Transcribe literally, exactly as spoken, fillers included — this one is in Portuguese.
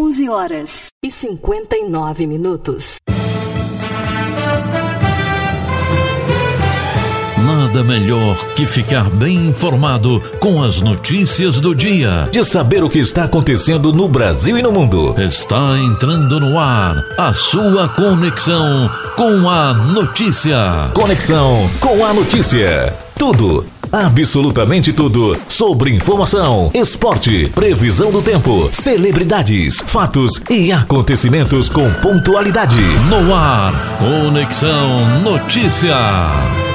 onze horas e cinquenta e nove minutos. Nada melhor que ficar bem informado com as notícias do dia. De saber o que está acontecendo no Brasil e no mundo. Está entrando no ar a sua conexão com a notícia. Conexão com a notícia. Tudo, absolutamente tudo sobre informação, esporte, previsão do tempo, celebridades, fatos e acontecimentos com pontualidade. No ar, Conexão Notícia.